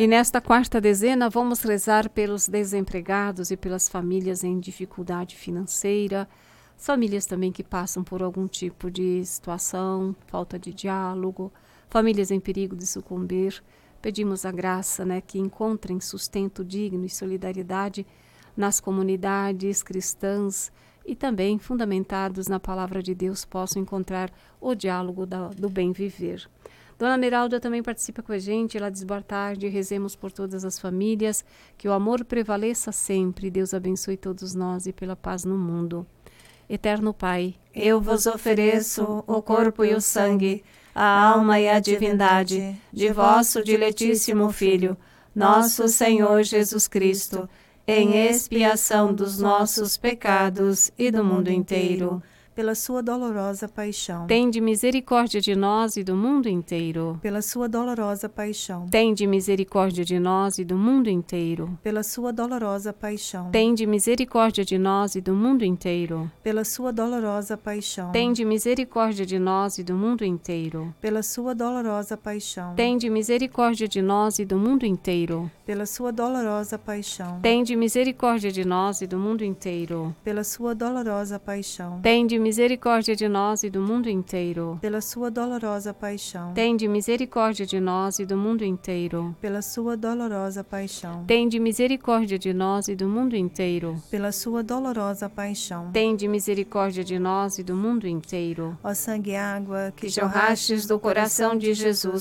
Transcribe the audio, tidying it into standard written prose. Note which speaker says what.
Speaker 1: E nesta quarta dezena vamos rezar pelos desempregados e pelas famílias em dificuldade financeira, famílias também que passam por algum tipo de situação, falta de diálogo, famílias em perigo de sucumbir. Pedimos a graça, que encontrem sustento digno e solidariedade nas comunidades cristãs e também fundamentados na palavra de Deus possam encontrar o diálogo do bem viver. Dona Meralda também participa com a gente, ela diz boa tarde, rezemos por todas as famílias, que o amor prevaleça sempre, Deus abençoe todos nós e pela paz no mundo. Eterno Pai,
Speaker 2: eu vos ofereço o corpo e o sangue, a alma e a divindade de vosso diletíssimo Filho, nosso Senhor Jesus Cristo, em expiação dos nossos pecados e do mundo inteiro.
Speaker 3: Pela sua dolorosa paixão.
Speaker 1: Tende misericórdia de nós e do mundo inteiro.
Speaker 3: Pela sua dolorosa paixão.
Speaker 1: Tende misericórdia de nós e do mundo inteiro.
Speaker 3: Pela sua dolorosa paixão.
Speaker 1: Tende misericórdia de nós e do mundo inteiro.
Speaker 3: Pela sua dolorosa paixão.
Speaker 1: Tende misericórdia de nós e do mundo inteiro.
Speaker 3: Pela sua dolorosa paixão.
Speaker 1: Tende misericórdia de nós e do mundo inteiro.
Speaker 3: Pela sua dolorosa paixão.
Speaker 1: Tende misericórdia de nós e do mundo inteiro.
Speaker 3: Pela sua dolorosa paixão.
Speaker 1: Tende misericórdia de nós e do mundo inteiro.
Speaker 3: Pela sua dolorosa paixão.
Speaker 1: Tende misericórdia de nós e do mundo inteiro.
Speaker 3: Pela sua dolorosa paixão.
Speaker 1: Tende misericórdia de nós e do mundo inteiro.
Speaker 3: Pela sua dolorosa paixão.
Speaker 1: Tende misericórdia de nós e do mundo inteiro.
Speaker 3: Ó sangue e água
Speaker 2: que jorrastes do coração de Jesus